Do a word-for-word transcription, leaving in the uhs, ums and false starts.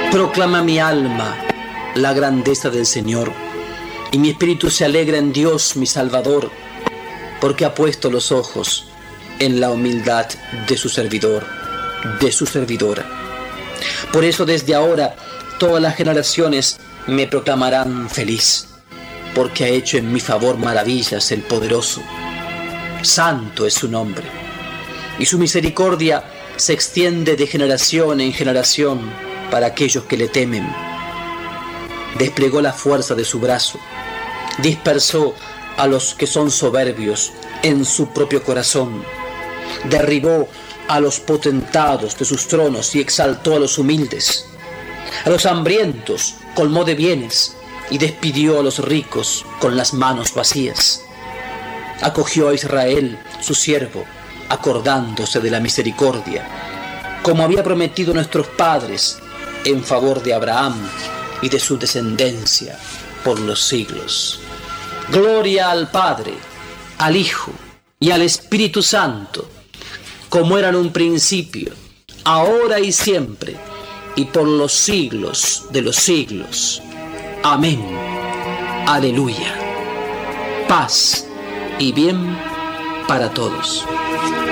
Proclama mi alma la grandeza del Señor, y mi espíritu se alegra en Dios mi Salvador, porque ha puesto los ojos en la humildad de su servidor, de su servidora. Por eso desde ahora todas las generaciones me proclamarán feliz, porque ha hecho en mi favor maravillas el poderoso. Santo es su nombre, y su misericordia se extiende de generación en generación para aquellos que le temen. Desplegó la fuerza de su brazo, dispersó a los que son soberbios en su propio corazón, derribó a los potentados de sus tronos y exaltó a los humildes. A los hambrientos colmó de bienes y despidió a los ricos con las manos vacías. Acogió a Israel, su siervo, acordándose de la misericordia, como había prometido a nuestros padres, en favor de Abraham y de su descendencia por los siglos. Gloria al Padre, al Hijo y al Espíritu Santo, como era en un principio, ahora y siempre, y por los siglos de los siglos. Amén. Aleluya. Paz y bien para todos.